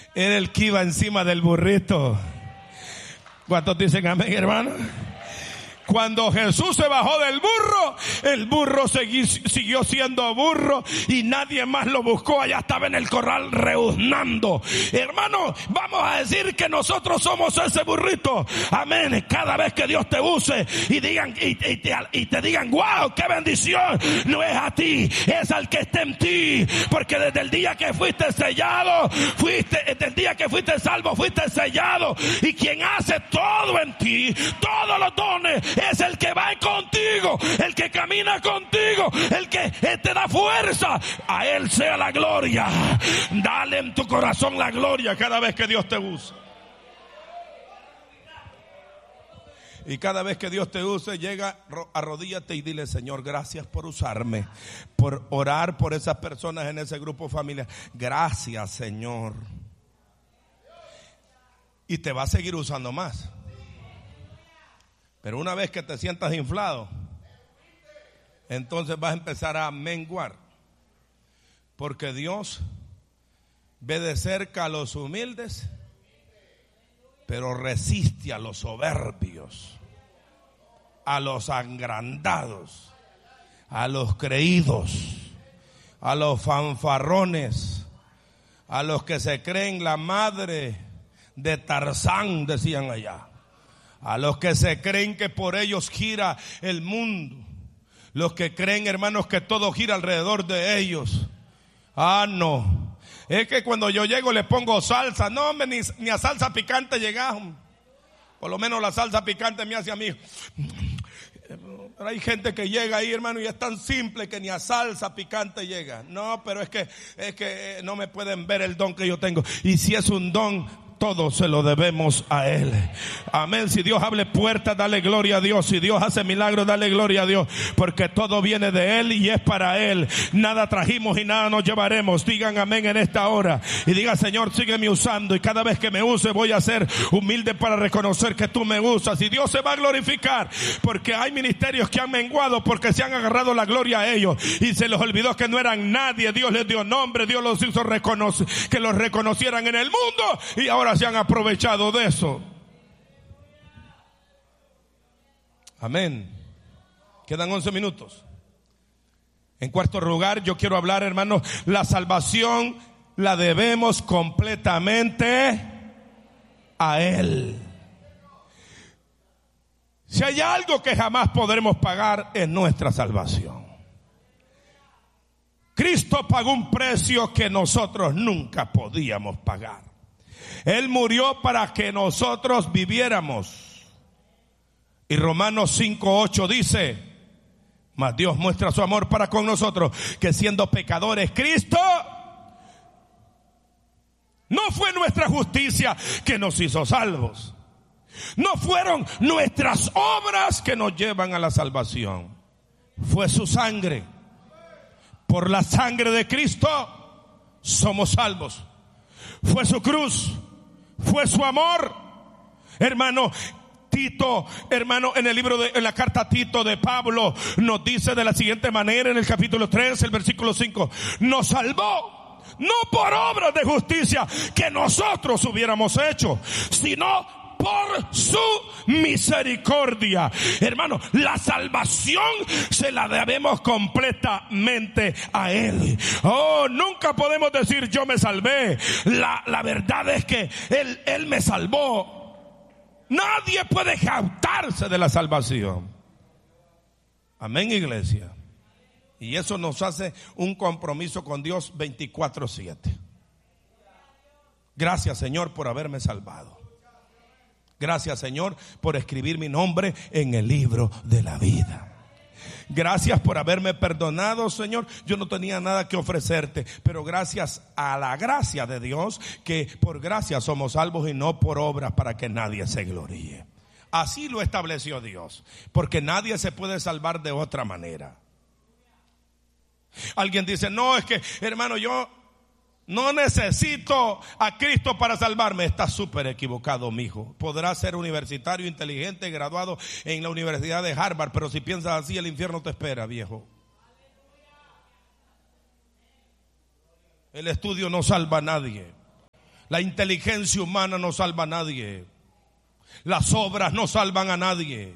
Era el que iba encima del burrito. ¿Cuántos dicen amén, hermano? Cuando Jesús se bajó del burro, el burro siguió siendo burro y nadie más lo buscó. Allá estaba en el corral rebuznando. Hermano, vamos a decir que nosotros somos ese burrito. Amén. Cada vez que Dios te use y te digan, wow, qué bendición, no es a ti, es al que está en ti. Porque desde el día que fuiste sellado, desde el día que fuiste salvo, fuiste sellado. Y quien hace todo en ti, todos los dones, es el que va contigo, el que camina contigo, el que te da fuerza. A Él sea la gloria. Dale en tu corazón la gloria cada vez que Dios te usa. Y cada vez que Dios te use, llega, arrodíllate y dile: Señor, gracias por usarme, por orar por esas personas en ese grupo familiar. Gracias, Señor. Y te va a seguir usando más. Pero una vez que te sientas inflado, entonces vas a empezar a menguar. Porque Dios ve de cerca a los humildes, pero resiste a los soberbios, a los agrandados, a los creídos, a los fanfarrones, a los que se creen la madre de Tarzán, decían allá. A los que se creen que por ellos gira el mundo. Los que creen, hermanos, que todo gira alrededor de ellos. Ah, no. Es que cuando yo llego le pongo salsa. No, ni a salsa picante llegamos. Por lo menos la salsa picante me hace a mí. Pero hay gente que llega ahí, hermano, y es tan simple que ni a salsa picante llega. No, pero es que no me pueden ver el don que yo tengo. Y si es un don, todo se lo debemos a Él. Amén. Si Dios abre puertas, dale gloria a Dios. Si Dios hace milagros, dale gloria a Dios. Porque todo viene de Él y es para Él. Nada trajimos y nada nos llevaremos. Digan amén en esta hora. Y diga: Señor, sígueme usando. Y cada vez que me use voy a ser humilde para reconocer que tú me usas. Y Dios se va a glorificar. Porque hay ministerios que han menguado porque se han agarrado la gloria a ellos. Y se les olvidó que no eran nadie. Dios les dio nombre. Dios los hizo que los reconocieran en el mundo. Y ahora se han aprovechado de eso. Amén. Quedan 11 minutos. En cuarto lugar, yo quiero hablar, hermanos, la salvación la debemos completamente a Él. Si hay algo que jamás podremos pagar, es nuestra salvación. Cristo pagó un precio que nosotros nunca podíamos pagar. Él murió para que nosotros viviéramos. Y Romanos 5:8 dice: mas Dios muestra su amor para con nosotros, que siendo pecadores, Cristo, no fue nuestra justicia que nos hizo salvos. No fueron nuestras obras que nos llevan a la salvación. Fue su sangre. Por la sangre de Cristo somos salvos. Fue su cruz, fue su amor. Hermano, Tito, hermano, en la carta a Tito de Pablo nos dice de la siguiente manera en el capítulo 3, el versículo 5: nos salvó no por obras de justicia que nosotros hubiéramos hecho, sino por su misericordia. Hermano, la salvación se la debemos completamente a Él. Oh, nunca podemos decir yo me salvé. La verdad es que Él me salvó. Nadie puede jactarse de la salvación. Amén, iglesia. Y eso nos hace un compromiso con Dios 24/7. Gracias, Señor, por haberme salvado. Gracias, Señor, por escribir mi nombre en el libro de la vida. Gracias por haberme perdonado, Señor. Yo no tenía nada que ofrecerte, pero gracias a la gracia de Dios, que por gracia somos salvos y no por obras, para que nadie se gloríe. Así lo estableció Dios, porque nadie se puede salvar de otra manera. Alguien dice: no, es que, hermano, yo no necesito a Cristo para salvarme. Está súper equivocado, mijo. Podrás ser universitario, inteligente, graduado en la Universidad de Harvard, pero si piensas así, el infierno te espera, viejo. El estudio no salva a nadie. La inteligencia humana no salva a nadie. Las obras no salvan a nadie.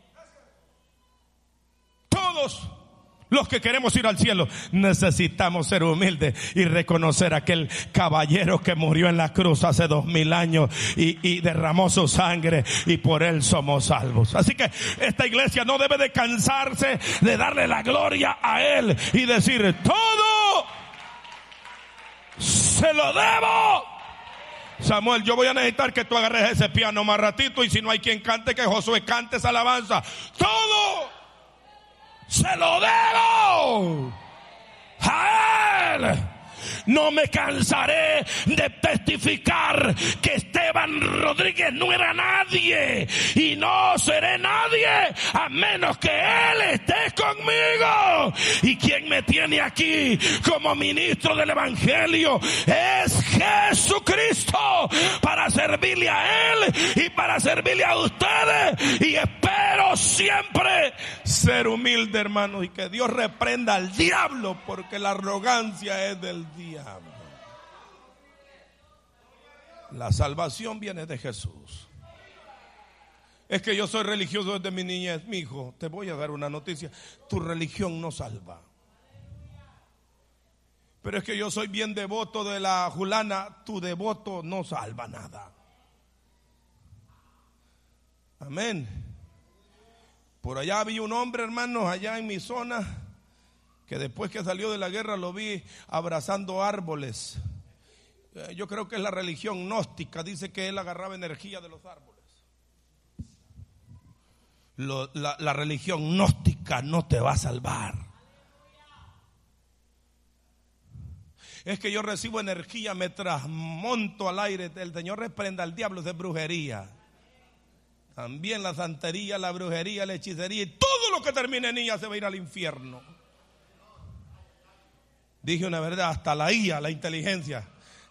Todos los que queremos ir al cielo necesitamos ser humildes y reconocer a aquel caballero que murió en la cruz hace 2000 años y derramó su sangre, y por él somos salvos. Así que esta iglesia no debe de cansarse de darle la gloria a él y decir: todo se lo debo. Samuel, yo voy a necesitar que tú agarres ese piano más ratito, y si no hay quien cante, que Josué cante esa alabanza. Todo se lo debo a él. No me cansaré de testificar que Esteban Rodríguez no era nadie y no seré nadie a menos que él esté conmigo. Y quien me tiene aquí como ministro del evangelio es Jesucristo, para servirle a él y para servirle a ustedes. Y espero siempre ser humilde, hermanos, y que Dios reprenda al diablo, porque la arrogancia es del diablo. La salvación viene de Jesús. Es que yo soy religioso desde mi niñez. Mi hijo, te voy a dar una noticia: tu religión no salva. Pero es que yo soy bien devoto de la Julana. Tu devoto no salva nada. Amén. Por allá había un hombre, hermanos, allá en mi zona, que después que salió de la guerra lo vi abrazando árboles. Yo creo que es la religión gnóstica. Dice que él agarraba energía de los árboles. La religión gnóstica no te va a salvar. Es que yo recibo energía, me trasmonto al aire. El Señor reprenda al diablo de brujería. También la santería, la brujería, la hechicería y todo lo que termine en ella se va a ir al infierno. Dije una verdad, hasta la IA, la inteligencia,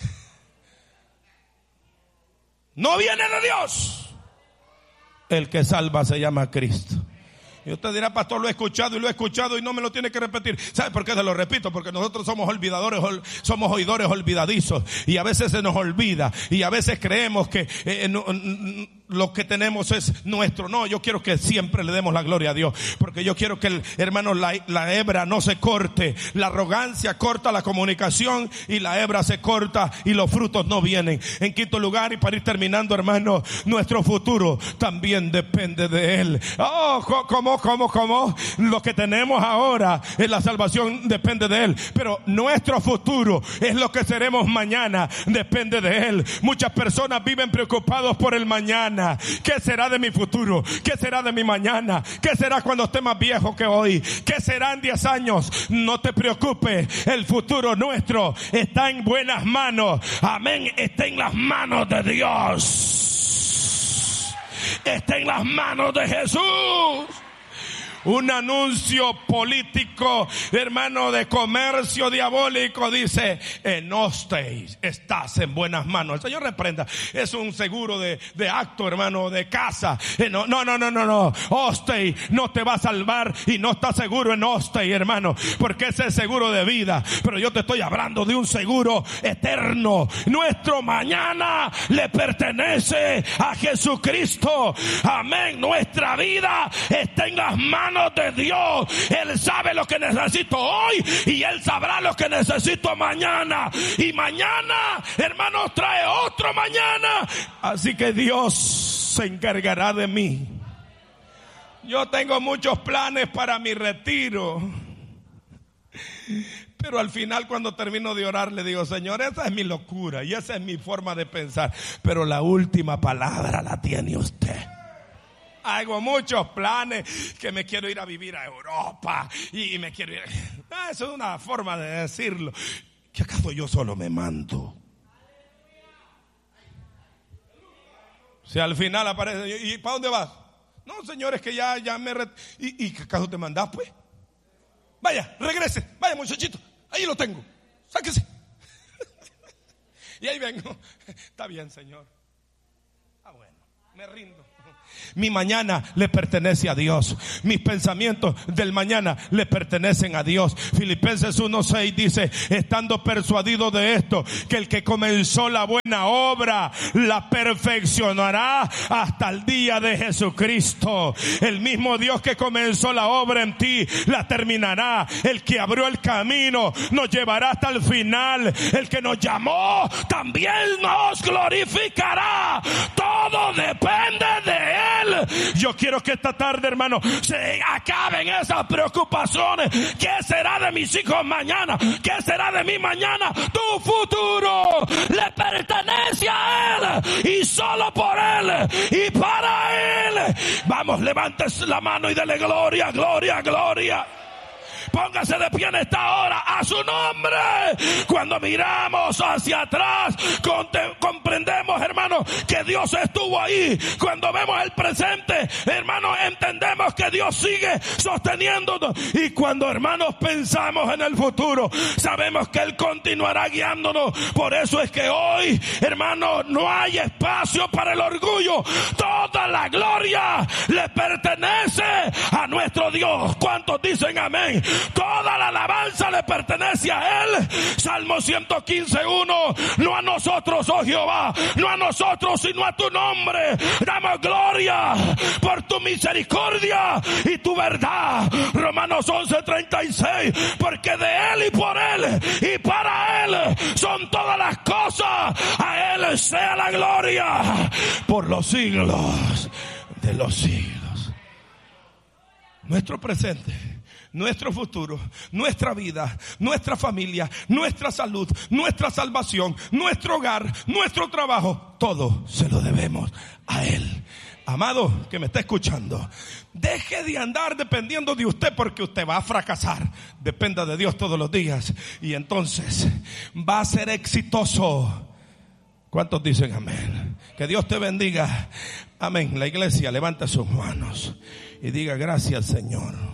no viene de Dios. El que salva se llama Cristo. Y usted dirá: pastor, lo he escuchado y no me lo tiene que repetir. ¿Sabe por qué se lo repito? Porque nosotros somos olvidadores, somos oidores olvidadizos, y a veces se nos olvida, y a veces creemos que lo que tenemos es nuestro. No, yo quiero que siempre le demos la gloria a Dios, porque yo quiero que hermano, la hebra no se corte. La arrogancia corta la comunicación, y la hebra se corta y los frutos no vienen. En quinto lugar, y para ir terminando, hermano, nuestro futuro también depende de él. ¿Cómo? Lo que tenemos ahora en la salvación depende de él, pero nuestro futuro es lo que seremos mañana, depende de él. Muchas personas viven preocupados por el mañana. ¿Qué será de mi futuro? ¿Qué será de mi mañana? ¿Qué será cuando esté más viejo que hoy? ¿Qué será en 10 años? No te preocupes, el futuro nuestro está en buenas manos. Amén, está en las manos de Dios, está en las manos de Jesús. Un anuncio político, hermano, de comercio diabólico, dice: en Ostey estás en buenas manos. El Señor reprenda. Es un seguro de acto, hermano, de casa. No. Ostey no te va a salvar, y no está seguro en Ostey, hermano, porque ese es seguro de vida. Pero yo te estoy hablando de un seguro eterno. Nuestro mañana le pertenece a Jesucristo. Amén. Nuestra vida está en las manos de Dios. Él sabe lo que necesito hoy, y Él sabrá lo que necesito mañana. Y mañana, hermanos, trae otro mañana. Así que Dios se encargará de mí. Yo tengo muchos planes para mi retiro, pero al final, cuando termino de orar, le digo: Señor, esa es mi locura y esa es mi forma de pensar, pero la última palabra la tiene usted. Hago muchos planes, que me quiero ir a vivir a Europa y me quiero ir. Eso es una forma de decirlo. ¿Que acaso yo solo me mando? Si al final aparece: ¿y para dónde vas? No, señores, que ya me ¿Y qué acaso te mandás, pues? Vaya, regrese, vaya, muchachito, ahí lo tengo, sáquese. Y ahí vengo. Está bien, Señor. Ah, bueno. Me rindo. Mi mañana le pertenece a Dios. Mis pensamientos del mañana le pertenecen a Dios. Filipenses 1:6 dice: estando persuadido de esto, que el que comenzó la buena obra la perfeccionará hasta el día de Jesucristo. El mismo Dios que comenzó la obra en ti la terminará. El que abrió el camino nos llevará hasta el final. El que nos llamó también nos glorificará. Todo depende de Él. Yo quiero que esta tarde, hermano, se acaben esas preocupaciones. ¿Qué será de mis hijos mañana? ¿Qué será de mí mañana? Tu futuro le pertenece a Él, y solo por Él y para Él. Vamos, levántese la mano y dele gloria, gloria, gloria. Póngase de pie en esta hora a su nombre. Cuando miramos hacia atrás, comprendemos, hermano, que Dios estuvo ahí. Cuando vemos el presente, hermano, entendemos que Dios sigue sosteniéndonos. Y cuando, hermanos, pensamos en el futuro, sabemos que Él continuará guiándonos. Por eso es que hoy, hermano, no hay espacio para el orgullo. Toda la gloria le pertenece a nuestro Dios. ¿Cuántos dicen amén? Toda la alabanza le pertenece a Él. Salmo 115:1. No a nosotros, oh Jehová, no a nosotros, sino a tu nombre damos gloria por tu misericordia y tu verdad. Romanos 11:36. Porque de Él y por Él y para Él son todas las cosas. A Él sea la gloria por los siglos de los siglos. Nuestro presente, nuestro futuro, nuestra vida, nuestra familia, nuestra salud, nuestra salvación, nuestro hogar, nuestro trabajo, todo se lo debemos a Él. Amado que me está escuchando, deje de andar dependiendo de usted, porque usted va a fracasar. Dependa de Dios todos los días y entonces va a ser exitoso. ¿Cuántos dicen amén? Que Dios te bendiga. Amén. La iglesia levanta sus manos y diga: gracias, Señor.